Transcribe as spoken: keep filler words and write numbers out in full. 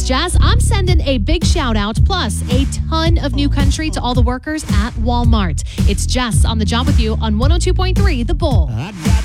Jess. I'm sending a big shout out, plus a ton of new country to all the workers at Walmart. It's Jess on the job with you on one oh two point three The Bull. I got